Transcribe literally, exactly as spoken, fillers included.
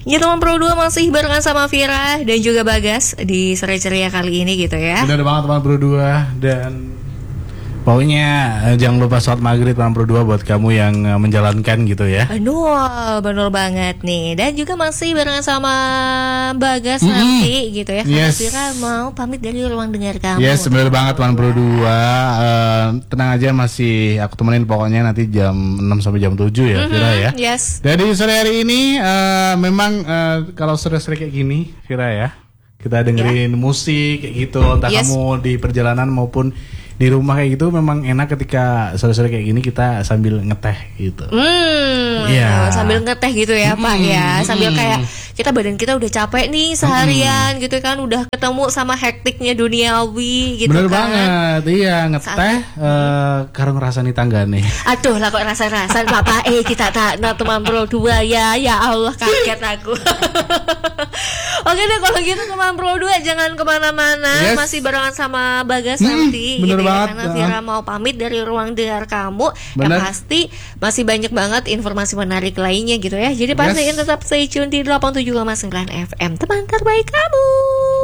Ya teman Pro dua masih barengan sama Vira dan juga Bagas di Sore Ceria kali ini gitu ya. Benar banget teman Pro dua. Dan pokoknya eh, jangan lupa sholat maghrib teman Pro dua buat kamu yang eh, menjalankan gitu ya. Aduh, bener banget nih. Dan juga masih barengan sama Bagas Mm-hmm. nanti gitu ya. Karena Yes. Vira mau pamit dari ruang dengar kamu. Yes, benar banget teman Pro dua. Eh, tenang aja, masih aku temenin pokoknya nanti jam enam sampai jam tujuh ya, Mhm, Vira ya. Yes. Jadi sore hari ini eh, memang eh, kalau sore-sore kayak gini, Vira ya, kita dengerin musik kayak gitu, entah Yes. kamu di perjalanan maupun di rumah kayak gitu, memang enak ketika sore-sore kayak gini kita sambil ngeteh gitu. Hmm, Iya. sambil ngeteh gitu ya Pak ya. Sambil kayak kita badan kita udah capek nih seharian gitu kan, udah ketemu sama hektiknya duniawi gitu. Bener kan. banget, iya ngeteh eh karo ngrasani tanggane. Aduh lah kok rasa-rasa Bapak eh kita tak nah, teman Pro dua ya. Ya Allah kaget aku. Oke deh kalau gitu teman Pro dua jangan kemana-mana. Yes. Masih barengan sama Bagas Hmm, nanti bener gitu ya, banget. karena Vira mau pamit dari ruang dengar kamu. Bener. Yang pasti masih banyak banget informasi menarik lainnya gitu ya. Jadi pastiin Yes. tetap stay tune di delapan puluh tujuh koma sembilan F M teman terbaik kamu.